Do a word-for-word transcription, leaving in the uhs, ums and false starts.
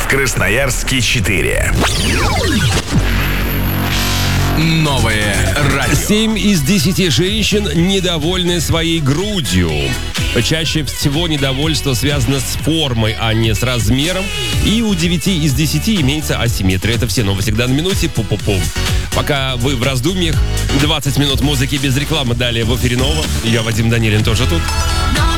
В Красноярске четыре. Новое радио. Семь из десяти женщин недовольны своей грудью. Чаще всего недовольство связано с формой, а не с размером. И у девяти из десяти имеется асимметрия. Это все новости всегда на минуте. Пу-пу-пу. Пока вы в раздумьях, двадцать минут музыки без рекламы. Далее в эфире Нова. Я, Вадим Данилин, тоже тут.